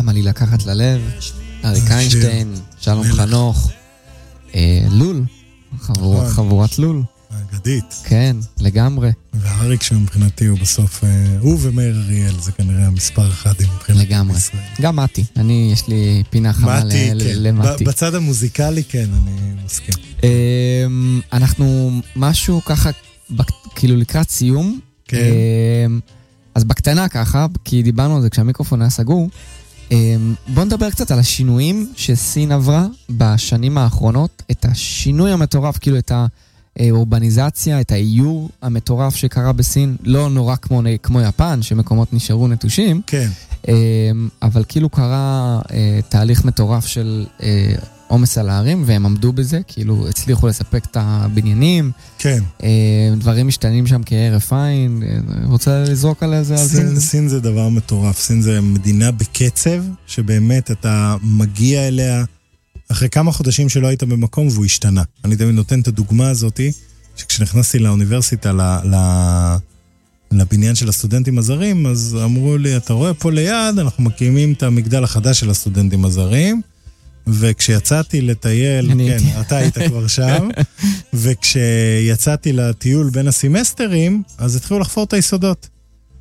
למה לי לקחת ללב, אריק איינשטיין, שלום חנוך, לול, חבורת לול. אגדית. כן, לגמרי. והאריק שמבחינתי הוא בסוף, הוא ומאיר אריאל, זה כנראה המספר אחד מבחינתי. לגמרי. גם מתי, יש לי פינה חמה למתי. בצד המוזיקלי, כן, אני מסכים. אנחנו משהו ככה, כאילו לקראת סיום. כן. אז בקטנה ככה, כי דיברנו על זה כשהמיקרופון היה סגור, בוא נדבר קצת על השינויים שסין עברה בשנים האחרונות, את השינוי המטורף, כאילו את האורבניזציה, את האיור המטורף שקרה בסין, לא נורא כמו יפן, שמקומות נשארו נטושים, כן. אבל כאילו קרה תהליך מטורף של עומס על הערים, והם עמדו בזה, כאילו הצליחו לספק את הבניינים, כן. דברים משתנים שם כהרף עין, רוצה לזרוק על זה? סין זה דבר מטורף, סין זה מדינה בקצב, שבאמת אתה מגיע אליה, אחרי כמה חודשים שלא היית במקום והוא השתנה. אני תמיד נותן את הדוגמה הזאת, שכשנכנסתי לאוניברסיטה, לבניין של הסטודנטים הזרים, אז אמרו לי, אתה רואה פה ליד, אנחנו מקימים את המגדל החדש של הסטודנטים הזרים, וכשיצאתי לטייל, כן, אתה היית כבר שם, וכשיצאתי לטיול בין הסמסטרים, אז התחילו לחפור את היסודות.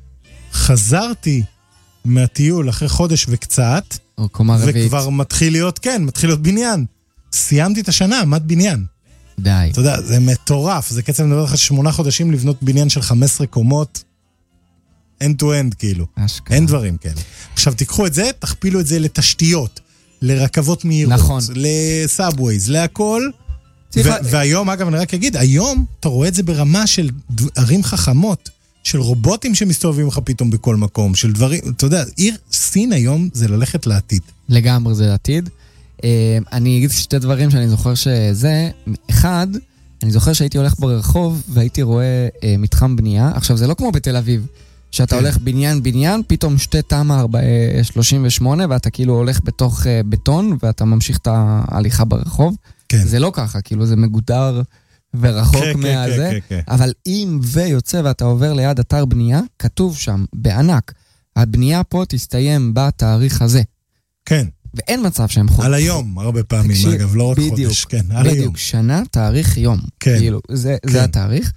חזרתי מהטיול אחרי חודש וקצת, וכבר מתחיל להיות, כן, מתחיל להיות בניין. סיימתי את השנה, עמד בניין. די. אתה יודע, זה מטורף, זה קצב מדבר לך 8 חודשים לבנות בניין של 15 קומות, end to end כאילו. אשכרה. אין דברים כאלה. עכשיו תיקחו את זה, תכפילו את זה לתשתיות. לרכבות מהירות, נכון. לסאבווייז, להכל. והיום, אגב, אני רק אגיד, היום אתה רואה את זה ברמה של ערים חכמות, של רובוטים שמסתובבים לך פתאום בכל מקום, של דברים, אתה יודע, עיר סין היום זה ללכת לעתיד. לגמרי זה לעתיד. אני אגיד שתי דברים שאני זוכר שזה, אחד, אני זוכר שהייתי הולך ברחוב והייתי רואה מתחם בנייה, עכשיו זה לא כמו בתל אביב, שאתה הולך בניין, פתאום שתי תמה 38, ואתה כאילו הולך בתוך בטון, ואתה ממשיך את ההליכה ברחוב. כן. זה לא ככה, כאילו זה מגודר ורחוק מהזה. אבל אם ויוצא ואתה עובר ליד אתר בנייה, כתוב שם בענק, הבנייה פה תסתיים בתאריך הזה. כן. ואין מצב שהם חודש. על היום, הרבה פעמים, אגב, לא רק חודש. כן, על היום. בדיוק, שנה, תאריך, יום. כן. כאילו, זה התאריך.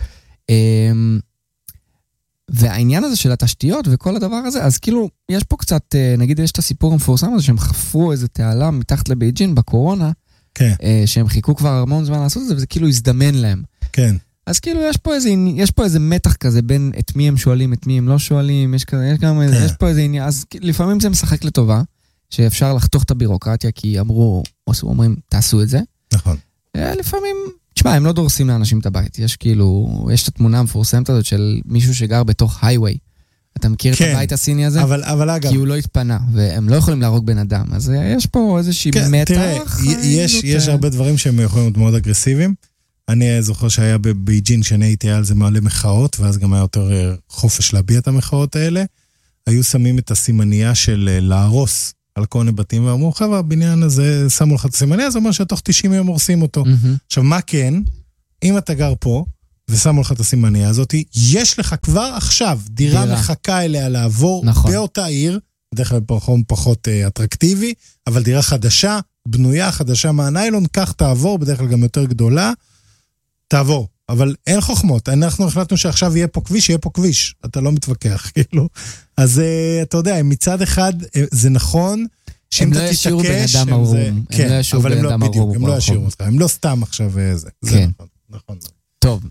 והעניין הזה של התשתיות וכל הדבר הזה, אז כאילו, יש פה קצת, נגיד, יש את הסיפור המפורסם הזה, שהם חפרו איזה תעלה מתחת לבייג'ין בקורונה, כן. שהם חיכו כבר המון זמן לעשות את זה, וזה כאילו הזדמן להם. כן. אז כאילו, יש פה איזה מתח כזה, בין את מי הם שואלים, את מי הם לא שואלים, יש פה איזה עניין, אז לפעמים זה משחק לטובה, שאפשר לחתוך את הבירוקרטיה, כי אומרים, תעשו את זה. נכון. לפעמים, תשמע, הם לא דורסים לאנשים את הבית. יש כאילו, יש את התמונה המפורסמת הזאת של מישהו שגר בתוך הייווי. אתה מכיר כן, את הבית הסיני הזה? אבל אגב... כי הוא לא התפנה, והם לא יכולים להרוג בן אדם. אז יש פה איזושהי כן, מתח. תראה, יש הרבה דברים שהם יכולים להיות מאוד אגרסיביים. אני זוכר שהיה בבייג'ין, שאני הייתי על זה מעלה מחאות, ואז גם היה יותר חופש להביע את המחאות האלה. היו שמים את הסימניה של להרוס על כל מיני בתים, ואמרו, חבר'ה, הבניין הזה, שמו לך את הסימניה, זה אומר שתוך 90 יום הורסים אותו. עכשיו, מה כן? אם אתה גר פה, ושמו לך את הסימניה הזאת, יש לך כבר עכשיו דירה מחכה אליה לעבור באותה עיר, בדרך כלל פחות אטרקטיבי, אבל דירה חדשה, בנויה, חדשה מהניילון, כך תעבור, בדרך כלל גם יותר גדולה, תעבור. אבל אין חוכמות, אנחנו החלטנו שעכשיו יהיה פה כביש, אתה לא מתווכח, כאילו. אז אתה יודע, מצד אחד זה נכון, הם לא ישירו בן אדם ערום, הם לא ישירו בן אדם ערום, הם לא ישירו אותך, הם לא סתם עכשיו זה, זה נכון. טוב,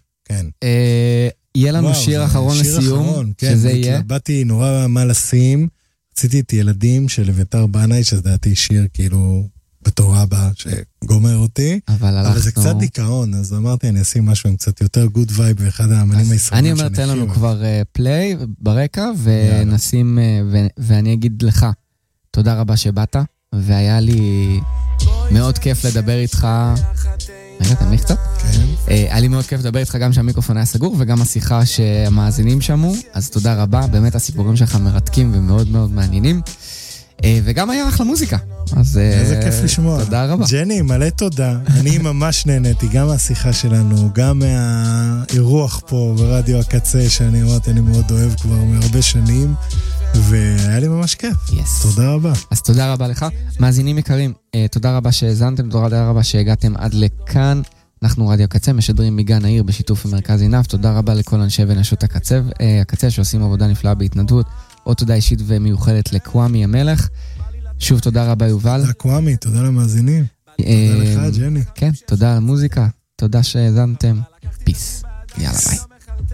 יהיה לנו שיר אחרון לסיום, שזה יהיה. באתי נורא מה לשים, רציתי את ילדים של אביתר בנאי, שזה דעתי שיר כאילו... בתור אבא שגומר אותי, אבל זה קצת דיכאון, אז אמרתי, אני אשים משהו עם קצת יותר גוד וייב, ואחד האמנים הישראלים אני אומר, תן לנו כבר פליי ברקע, ונשים, ואני אגיד לך, תודה רבה שבאת, והיה לי מאוד כיף לדבר איתך, רגע, תנמיך קצת? כן. היה לי מאוד כיף לדבר איתך גם שהמיקרופון היה סגור, וגם השיחה שהמאזינים שמו, אז תודה רבה, באמת הסיפורים שלך מרתקים ומאוד מאוד מעניינים. וגם היה אחלה מוזיקה. אז איזה כיף לשמוע. תודה רבה. ג'ני, מלא תודה. אני ממש נהניתי, גם מהשיחה שלנו, גם מהאירוח פה ברדיו הקצה, שאני מאוד אוהב כבר מהרבה שנים. והיה לי ממש כיף. תודה רבה. אז תודה רבה לך. מאזינים יקרים, תודה רבה שהזנתם, תודה רבה שהגעתם עד לכאן. אנחנו רדיו קצה, משדרים מגן העיר בשיתוף עם מרכז עינב. תודה רבה לכל אנשי ונשות הקצה שעושים עבודה נפלאה בהתנדבות. עוד תודה אישית ומיוחדת לקוואמי המלך. שוב תודה רבה יובל. תודה קוואמי, תודה למאזינים. תודה לך ג'ני. כן, תודה על המוזיקה. תודה שהזנתם. פיס. יאללה ביי.